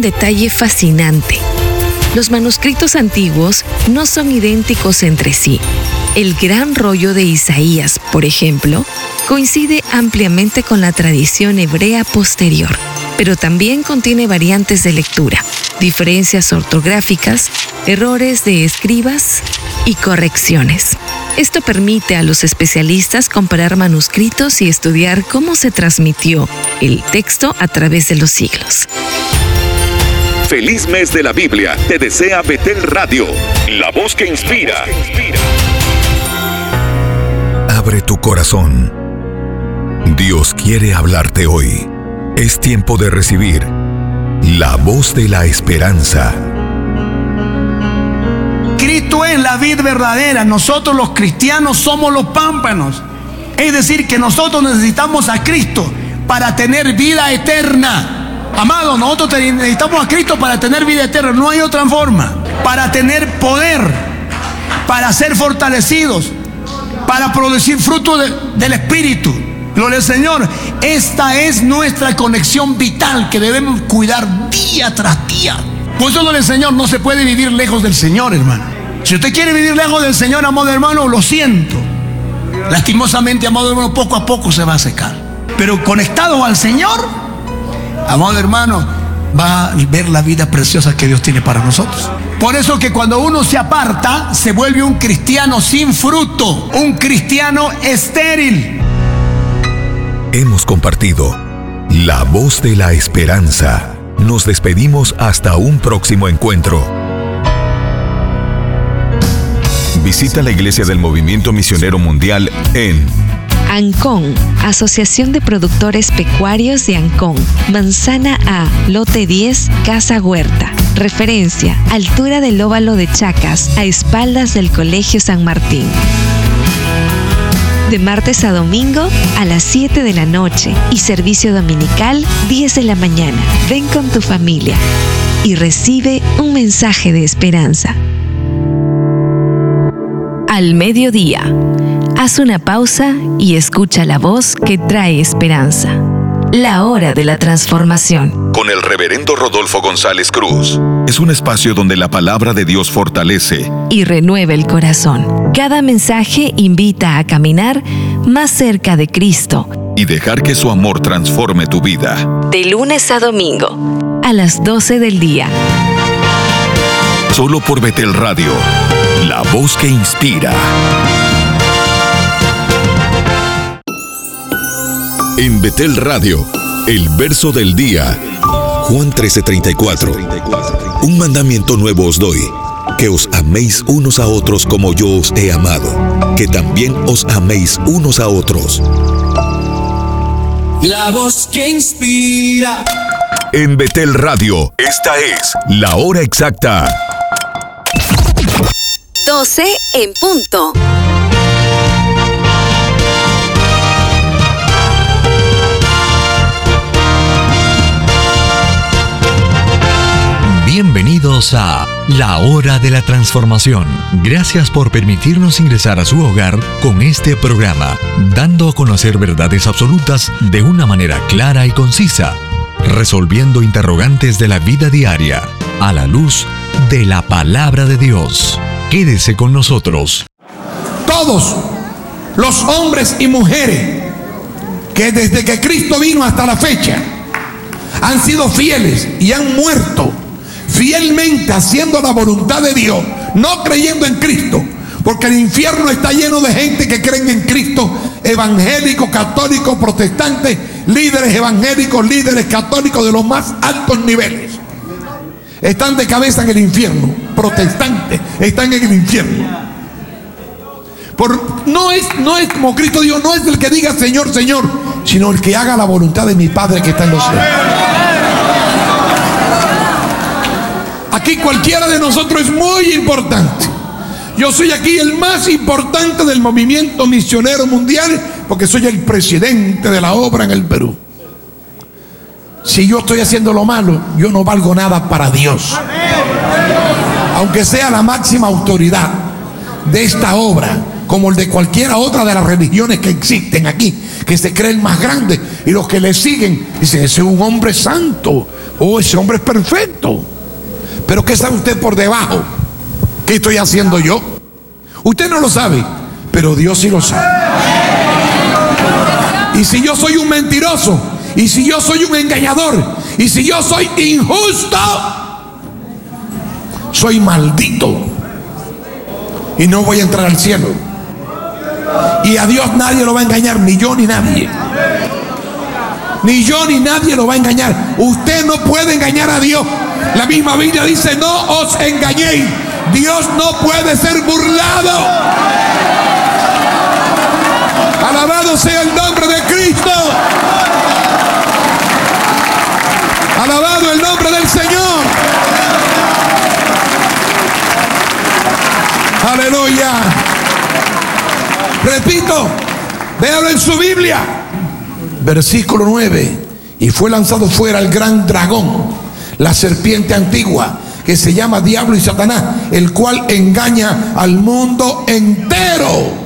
detalle fascinante. Los manuscritos antiguos no son idénticos entre sí. El gran rollo de Isaías, por ejemplo, coincide ampliamente con la tradición hebrea posterior, pero también contiene variantes de lectura, diferencias ortográficas, errores de escribas y correcciones. Esto permite a los especialistas comparar manuscritos y estudiar cómo se transmitió el texto a través de los siglos. Feliz mes de la Biblia, te desea Betel Radio, la voz que inspira. Abre tu corazón. Dios quiere hablarte hoy. Es tiempo de recibir la voz de la esperanza. Cristo es la vid verdadera. Nosotros los cristianos somos los pámpanos. Es decir, que nosotros necesitamos a Cristo para tener vida eterna. Amados, nosotros necesitamos a Cristo para tener vida eterna. No hay otra forma. Para tener poder, para ser fortalecidos, para producir fruto del Espíritu. Gloria al Señor. Esta es nuestra conexión vital que debemos cuidar día tras día. Por eso, gloria al Señor, no se puede vivir lejos del Señor, hermano. Si usted quiere vivir lejos del Señor, amado hermano, lo siento. Lastimosamente, amado hermano, poco a poco se va a secar. Pero conectado al Señor, amado hermano, va a ver la vida preciosa que Dios tiene para nosotros. Por eso que cuando uno se aparta, se vuelve un cristiano sin fruto, un cristiano estéril. Hemos compartido la voz de la esperanza. Nos despedimos hasta un próximo encuentro. Visita la Iglesia del Movimiento Misionero Mundial en Ancón, Asociación de Productores Pecuarios de Ancón, Manzana A, Lote 10, Casa Huerta. Referencia, altura del óvalo de Chacas, a espaldas del Colegio San Martín. De martes a domingo a las 7 de la noche y servicio dominical 10 de la mañana. Ven con tu familia y recibe un mensaje de esperanza. Al mediodía, haz una pausa y escucha la voz que trae esperanza. La hora de la transformación. Con el reverendo Rodolfo González Cruz. Es un espacio donde la palabra de Dios fortalece y renueva el corazón. Cada mensaje invita a caminar más cerca de Cristo y dejar que su amor transforme tu vida. De lunes a domingo, a las 12 del día. Solo por Betel Radio, la voz que inspira. En Betel Radio, el verso del día. Juan 13:34. Un mandamiento nuevo os doy, que os améis unos a otros como yo os he amado, que también os améis unos a otros. La voz que inspira. En Betel Radio, esta es la hora exacta. 12 en punto. Bienvenidos a La Hora de la Transformación. Gracias por permitirnos ingresar a su hogar con este programa, dando a conocer verdades absolutas de una manera clara y concisa, resolviendo interrogantes de la vida diaria a la luz de la palabra de Dios. Quédese con nosotros. Todos los hombres y mujeres que desde que Cristo vino hasta la fecha han sido fieles y han muerto fielmente haciendo la voluntad de Dios, no creyendo en Cristo, porque el infierno está lleno de gente que creen en Cristo, evangélicos, católicos, protestantes, líderes evangélicos, líderes católicos de los más altos niveles. Están de cabeza en el infierno. Protestantes están en el infierno. No es como Cristo dijo, no es el que diga Señor, Señor, sino el que haga la voluntad de mi Padre que está en los cielos. Aquí cualquiera de nosotros es muy importante. Yo soy aquí el más importante del movimiento misionero mundial porque soy el presidente de la obra en el Perú. Si yo estoy haciendo lo malo, yo no valgo nada para Dios. Aunque sea la máxima autoridad de esta obra, como el de cualquiera otra de las religiones que existen aquí, que se creen más grandes, y los que le siguen dicen: ese es un hombre santo, oh, ese hombre es perfecto. Pero ¿qué sabe usted por debajo? ¿Qué estoy haciendo yo? Usted no lo sabe, pero Dios sí lo sabe. Y si yo soy un mentiroso, y si yo soy un engañador, y si yo soy injusto, soy maldito y no voy a entrar al cielo. Y a Dios nadie lo va a engañar, ni yo ni nadie. Ni yo ni nadie lo va a engañar. Usted no puede engañar a Dios. La misma Biblia dice: no os engañéis, Dios no puede ser burlado. Alabado sea el nombre de Cristo. Alabado el nombre del Señor. Aleluya. Repito, véalo en su Biblia. Versículo 9. Y fue lanzado fuera el gran dragón, la serpiente antigua, que se llama Diablo y Satanás, el cual engaña al mundo entero.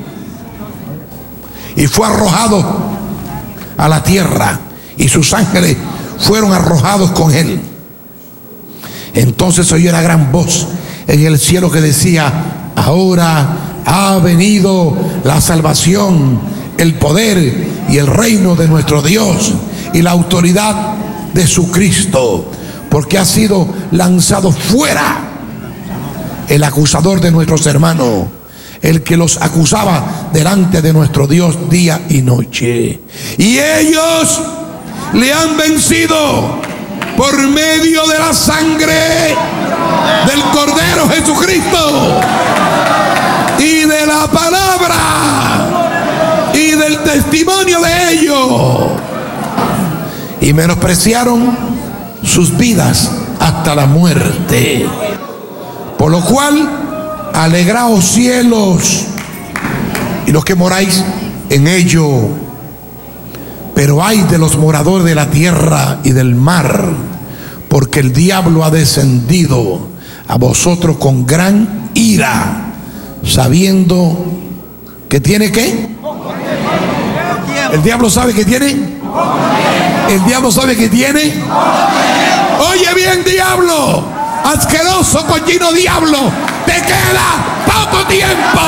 Y fue arrojado a la tierra, y sus ángeles fueron arrojados con él. Entonces oyó una gran voz en el cielo que decía: ahora ha venido la salvación, el poder y el reino de nuestro Dios y la autoridad de su Cristo, porque ha sido lanzado fuera el acusador de nuestros hermanos, el que los acusaba delante de nuestro Dios día y noche. Y ellos le han vencido por medio de la sangre del Cordero Jesucristo y de la palabra y del testimonio de ellos, y menospreciaron sus vidas hasta la muerte. Por lo cual, alegraos cielos y los que moráis en ello. Pero ay de los moradores de la tierra y del mar, porque el diablo ha descendido a vosotros con gran ira, sabiendo que tiene ¿qué? El diablo sabe que tiene. El diablo sabe que tiene. Oye bien, diablo, asqueroso, cochino diablo, te queda poco tiempo.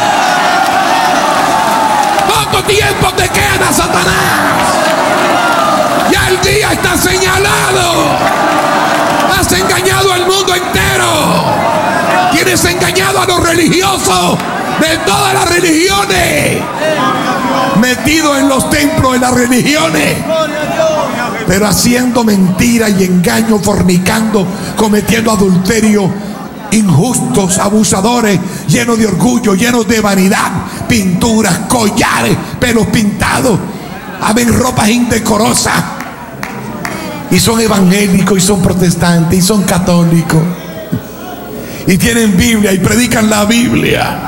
Poco tiempo te queda, Satanás. Ya el día está señalado. Has engañado al mundo entero. Tienes engañado a los religiosos de todas las religiones, metido en los templos de las religiones, pero haciendo mentira y engaño, fornicando, cometiendo adulterio, injustos, abusadores, llenos de orgullo, llenos de vanidad, pinturas, collares, pelos pintados, amén, ropas indecorosas, y son evangélicos, y son protestantes, y son católicos, y tienen Biblia y predican la Biblia.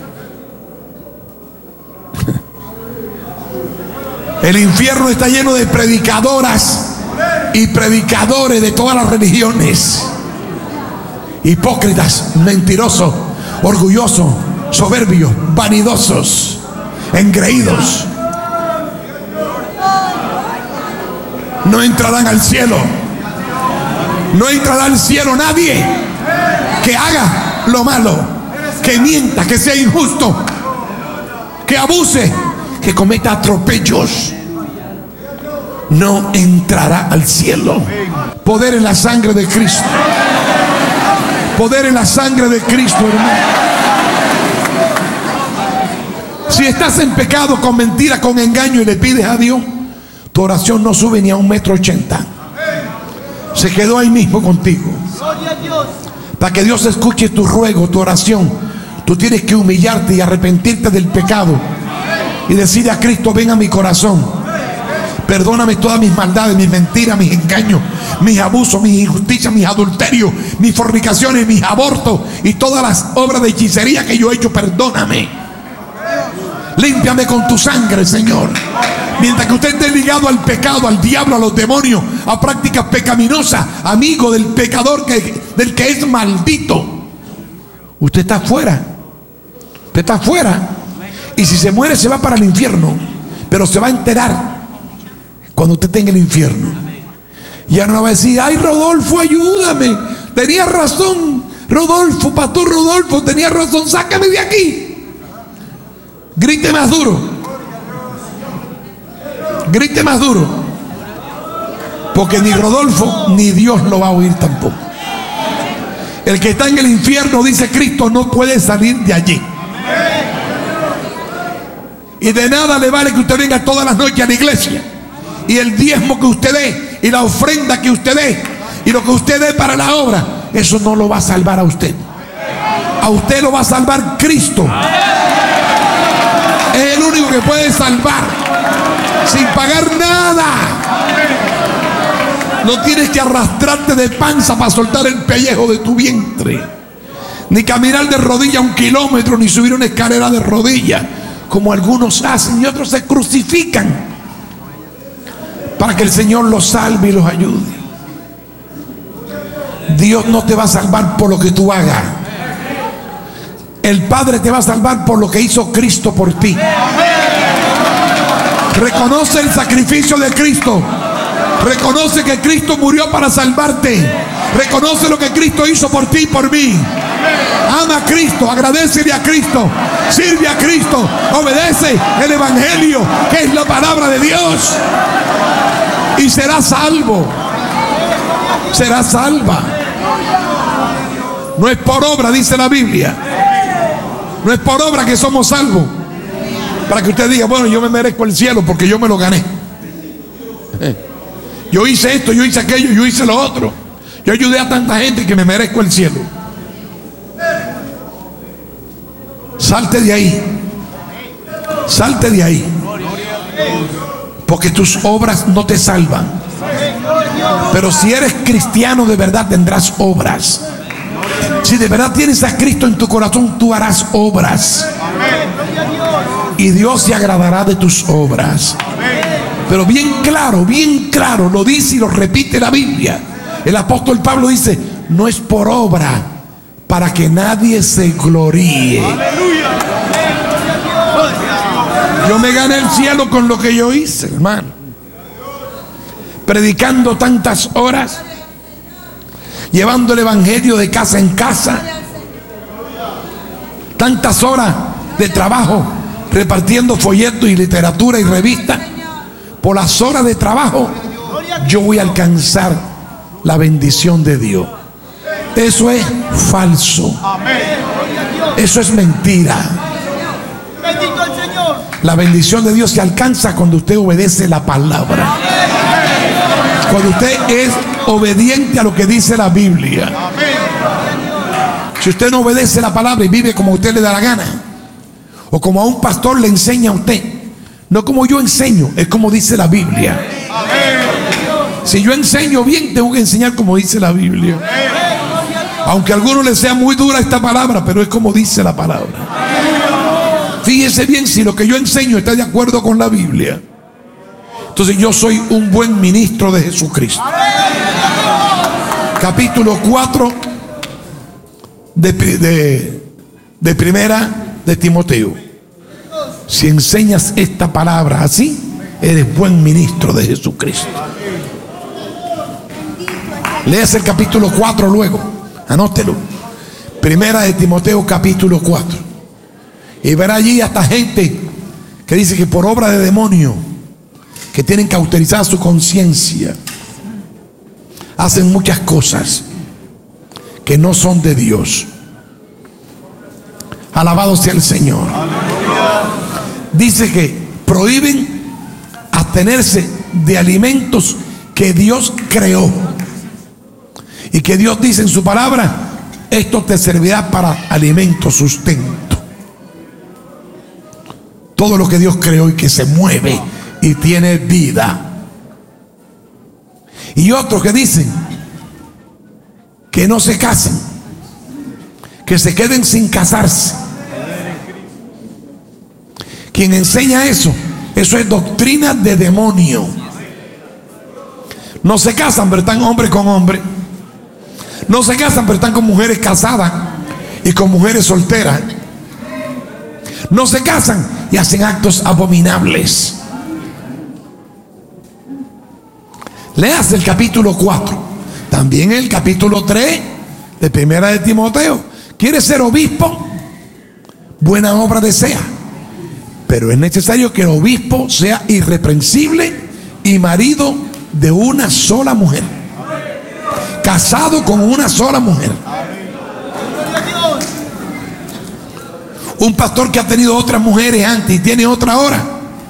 El infierno está lleno de predicadoras y predicadores de todas las religiones, hipócritas, mentirosos, orgullosos, soberbios, vanidosos, engreídos. No entrarán al cielo. No entrará al cielo nadie que haga lo malo, que mienta, que sea injusto, que abuse, que cometa atropellos. No entrará al cielo. Poder en la sangre de Cristo. Poder en la sangre de Cristo, hermano. Si estás en pecado, con mentira, con engaño, y le pides a Dios, tu oración no sube ni a 1,80 m. Se quedó ahí mismo contigo. Para que Dios escuche tu ruego, tu oración, tú tienes que humillarte y arrepentirte del pecado y decirle a Cristo: ven a mi corazón, perdóname todas mis maldades, mis mentiras, mis engaños, mis abusos, mis injusticias, mis adulterios, mis fornicaciones, mis abortos y todas las obras de hechicería que yo he hecho. Perdóname, límpiame con tu sangre, Señor. Mientras que usted esté ligado al pecado, al diablo, a los demonios, a prácticas pecaminosas, amigo del pecador, del que es maldito, usted está fuera. Usted está afuera. Y si se muere se va para el infierno. Pero se va a enterar cuando usted esté en el infierno. Ya no va a decir: ay, Rodolfo, ayúdame. Tenía razón, Rodolfo, pastor Rodolfo, tenía razón, sácame de aquí. Grite más duro. Grite más duro. Porque ni Rodolfo ni Dios lo va a oír tampoco. El que está en el infierno, dice Cristo, no puede salir de allí. Y de nada le vale que usted venga todas las noches a la iglesia, y el diezmo que usted dé, y la ofrenda que usted dé, y lo que usted dé para la obra, eso no lo va a salvar a usted. A usted lo va a salvar Cristo. Es el único que puede salvar sin pagar nada. No tienes que arrastrarte de panza para soltar el pellejo de tu vientre, ni caminar de rodilla 1 kilómetro, ni subir una escalera de rodilla, como algunos hacen, y otros se crucifican para que el Señor los salve y los ayude. Dios no te va a salvar por lo que tú hagas. El Padre te va a salvar por lo que hizo Cristo por ti. Reconoce el sacrificio de Cristo. Reconoce que Cristo murió para salvarte. Reconoce lo que Cristo hizo por ti y por mí. Ama a Cristo, agradécele a Cristo, sirve a Cristo, obedece el Evangelio, que es la palabra de Dios, y serás salvo. Serás salva. No es por obra, dice la Biblia. No es por obra que somos salvos, para que usted diga: bueno, yo me merezco el cielo porque yo me lo gané. Yo hice esto, yo hice aquello, yo hice lo otro. Yo ayudé a tanta gente que me merezco el cielo. Salte de ahí. Salte de ahí. Porque tus obras no te salvan. Pero si eres cristiano de verdad, tendrás obras. Si de verdad tienes a Cristo en tu corazón, tú harás obras. Y Dios se agradará de tus obras. Pero bien claro lo dice y lo repite la Biblia. El apóstol Pablo dice: no es por obra, para que nadie se gloríe. Yo me gané el cielo con lo que yo hice, hermano. Predicando tantas horas, llevando el evangelio de casa en casa, tantas horas de trabajo, repartiendo folletos y literatura y revistas. Por las horas de trabajo, yo voy a alcanzar la bendición de Dios. Eso es falso. Eso es mentira. La bendición de Dios se alcanza cuando usted obedece la palabra. Cuando usted es obediente a lo que dice la Biblia. Si usted no obedece la palabra y vive como a usted le da la gana, o como a un pastor le enseña a usted, no como yo enseño, es como dice la Biblia. Si yo enseño bien, tengo que enseñar como dice la Biblia. Aunque a algunos les sea muy dura esta palabra, pero es como dice la palabra. Fíjese bien si lo que yo enseño está de acuerdo con la Biblia. Entonces yo soy un buen ministro de Jesucristo. Capítulo 4 de Primera de Timoteo. Si enseñas esta palabra así, eres buen ministro de Jesucristo. Leas el capítulo 4 luego, anótelo. Primera de Timoteo capítulo 4. Y verá allí hasta gente que dice que por obra de demonio, que tienen cauterizada su conciencia, hacen muchas cosas que no son de Dios. Alabado sea el Señor. Dice que prohíben abstenerse de alimentos que Dios creó, y que Dios dice en su palabra: esto te servirá para alimento, sustento. Todo lo que Dios creó y que se mueve y tiene vida. Y otros que dicen que no se casen, que se queden sin casarse. Quien enseña eso es doctrina de demonio. No se casan, pero están hombre con hombre. No se casan, pero están con mujeres casadas y con mujeres solteras. no se casan y hacen actos abominables. Leas el capítulo 4, también el capítulo 3 de Primera de Timoteo. ¿Quieres ser obispo? Buena obra desea, pero es necesario que el obispo sea irreprensible y marido de una sola mujer, casado con una sola mujer. Un pastor que ha tenido otras mujeres antes y tiene otra ahora,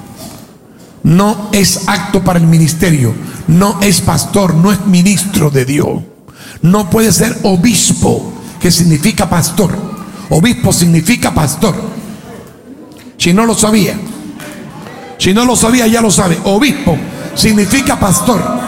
no es apto para el ministerio, no es pastor, no es ministro de Dios. No puede ser obispo, que significa pastor. Obispo significa pastor. Si no lo sabía, ya lo sabe. Obispo significa pastor.